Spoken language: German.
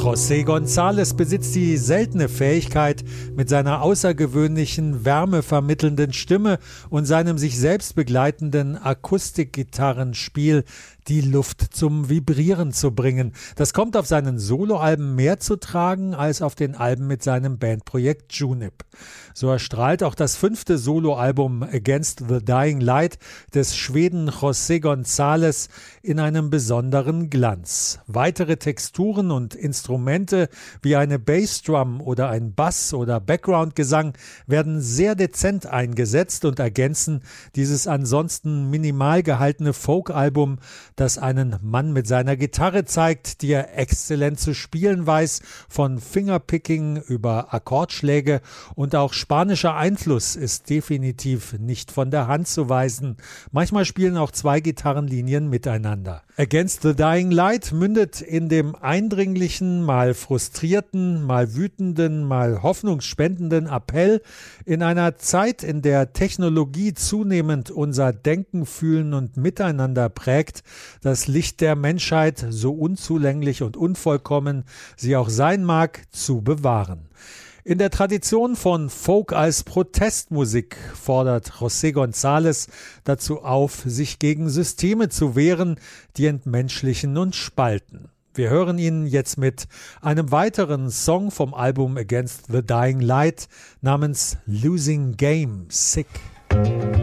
José González besitzt die seltene Fähigkeit, mit seiner außergewöhnlichen, wärmevermittelnden Stimme und seinem sich selbst begleitenden Akustikgitarrenspiel die Luft zum Vibrieren zu bringen. Das kommt auf seinen Soloalben mehr zu tragen als auf den Alben mit seinem Bandprojekt Junip. So erstrahlt auch das 5. Soloalbum Against the Dying Light des Schweden José González in einem besonderen Glanz. Weitere Texturen und Instrumente wie eine Bassdrum oder ein Bass- oder Backgroundgesang werden sehr dezent eingesetzt und ergänzen dieses ansonsten minimal gehaltene Folkalbum, das einen Mann mit seiner Gitarre zeigt, die er exzellent zu spielen weiß, von Fingerpicking über Akkordschläge, und auch spanischer Einfluss ist definitiv nicht von der Hand zu weisen. Manchmal spielen auch 2 Gitarrenlinien miteinander. Against the Dying Light mündet in dem eindringlichen, mal frustrierten, mal wütenden, mal hoffnungsspendenden Appell in einer Zeit, in der Technologie zunehmend unser Denken, Fühlen und Miteinander prägt, das Licht der Menschheit, so unzulänglich und unvollkommen sie auch sein mag, zu bewahren. In der Tradition von Folk als Protestmusik fordert José González dazu auf, sich gegen Systeme zu wehren, die entmenschlichen und spalten. Wir hören ihn jetzt mit einem weiteren Song vom Album Against the Dying Light namens Losing Game, Sick.